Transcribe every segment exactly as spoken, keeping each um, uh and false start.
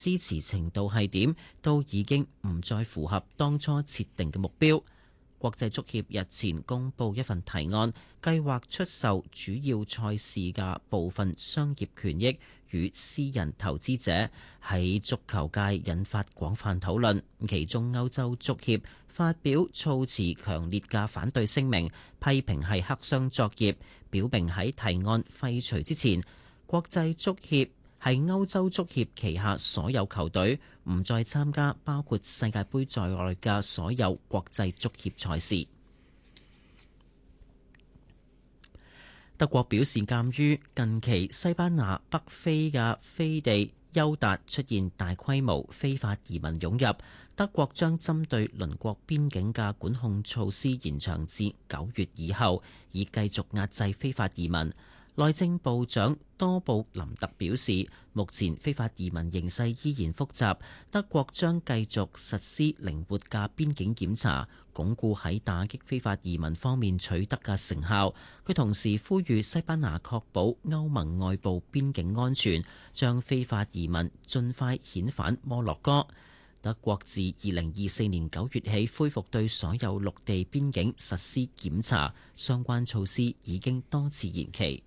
支持程度係點，都已經唔再符合當初設定嘅目標。國際足協日前公布一份提案，計劃出售主要賽事嘅部分商業權益與私人投資者，喺足球界引發廣泛討論。其中歐洲足協發表措辭強烈嘅反對聲明，批評係黑箱作業，表明喺提案廢除之前，國際足協係歐洲足協旗下所有球隊唔再參加包括世界盃在內嘅所有國際足協賽事。德國表示，鑑於近期西班牙北非嘅飛地休達出現大規模非法移民湧入，德國將針對鄰國邊境嘅管控措施延長至九月以後，以繼續壓制非法移民。內政部長多布林特表示，目前非法移民形勢依然複雜，德國將繼續實施靈活嘅邊境檢查，鞏固喺打擊非法移民方面取得嘅成效。佢同時呼籲西班牙確保歐盟外部邊境安全，將非法移民盡快遣返摩洛哥。德國自二零二四年九月起恢復對所有陸地邊境實施檢查，相關措施已經多次延期。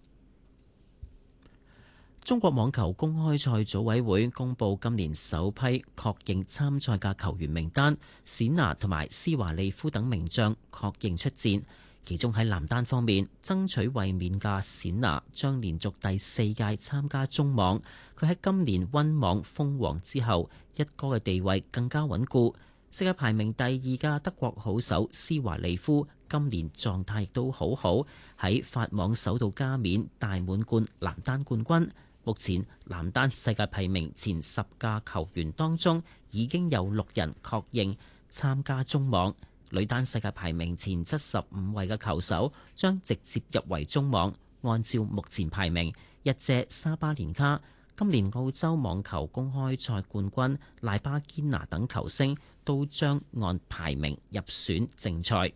中國網球公開賽組委會公佈今年首批確認參賽嘅球員名單，冼拿同埋施華利夫等名將確認出戰。其中喺男單方面，爭取衛冕嘅冼拿將連續第四屆參加中網。佢喺今年溫網封王之後，一哥嘅地位更加穩固。世界排名第二嘅德國好手施華利夫今年狀態亦都好好，喺法網首度加冕大滿貫男單冠軍。目前男單世界排名前十嘅球員當中，已經有六人確認參加中網。女單世界排名前七十五位嘅球手將直接入圍中網。按照目前排名，日姐沙巴連卡、今年澳洲網球公開賽冠軍賴巴堅拿等球星都將按排名入選正賽。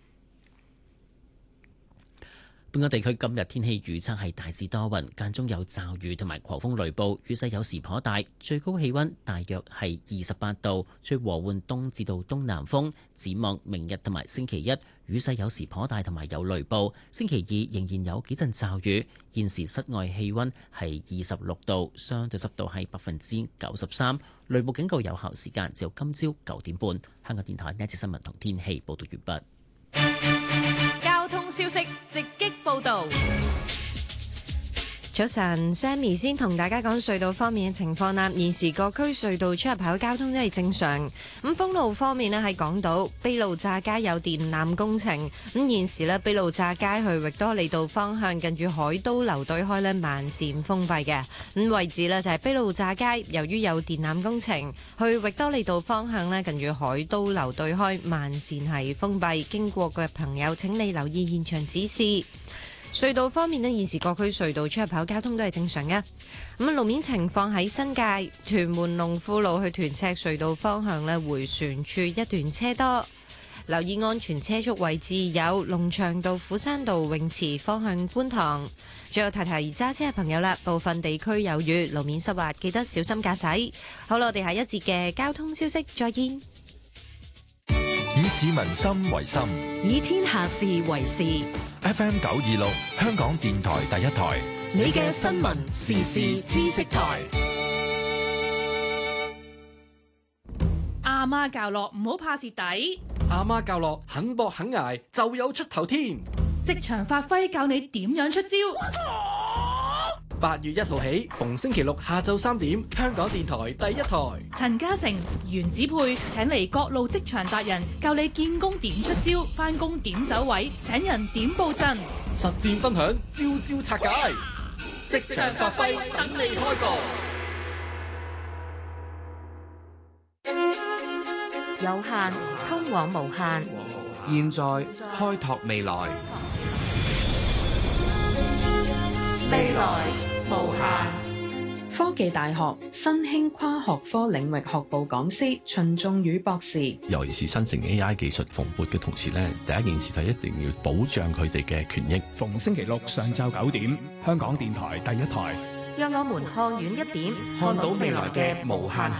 本港地區今日天氣預測係大致多雲，間中有驟雨同埋狂風雷暴，雨勢有時頗大，最高氣溫大約係二十八度，吹和緩東至到東南風。展望明日同埋星期一，雨勢有時頗大同埋有雷暴，星期二仍然有幾陣驟雨。現時室外氣溫係二十六度，相對濕度係百分之九十三，雷暴警告有效時間至到今朝九點半。香港電台呢一節新聞同天氣報道完畢。 消息直擊報導。 早晨 Sammy 先同大家講隧道方面嘅情況啦。現時各區隧道出入口交通都係正常。咁封路方面呢，喺港島卑路乍街有電纜工程，咁現時呢，卑路乍街去域多利道方向近住海都樓對開呢，慢線封閉嘅。咁位置呢，就係卑路乍街，由於有電纜工程，去域多利道方向呢，近住海都樓對開慢線係封閉，經過嘅朋友請你留意現場指示。隧道方面呢，現時各區隧道出入口交通都係正常嘅。咁路面情況喺新界屯門龍富路去屯赤隧道方向呢，迴旋處一段車多，留意安全車速位置有龍翔道、虎山道泳池方向觀塘。最後提提揸車嘅朋友啦，部分地區有雨，路面濕滑，記得小心駕駛。好啦，我哋下一節嘅交通消息再見。 以市民心為心， 以天下事為事。 F M 九二六，香港電台第一台， 你嘅新聞時事知識台。阿媽教落唔好怕蝕底， 阿媽教落肯搏肯捱就有出頭天。 職場發揮教你點樣出招。 八月一號起，逢星期六下晝三點，香港電台第一台。 陳嘉誠、袁子佩請嚟各路職場達人，教你見工點出招，返工點走位，請人點布陣， 實戰分享，招招拆解，職場發揮等你開講。 有限通往無限， 現在開拓未來， 未來無限。 科技大學新興跨學科領域學部講師秦仲宇博士， 尤其是新型 A I 技術蓬勃嘅同時呢，第一件事係一定要保障佢哋嘅權益。 逢星期六上晝九點，香港電台第一台讓我們看遠一點， 看到未來嘅無限